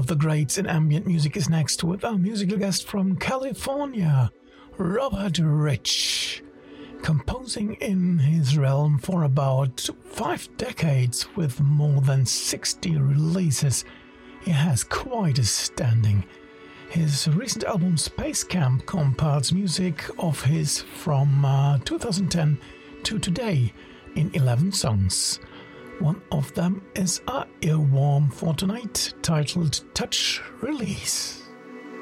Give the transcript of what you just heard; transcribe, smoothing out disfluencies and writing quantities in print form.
of the greats in ambient music is next with our musical guest from California, Robert Rich. Composing in his realm for about 5 decades with more than 60 releases, he has quite a standing. His recent album Space Camp compiles music of his from 2010 to today in 11 songs. One of them is our earworm for tonight, titled Touch Release.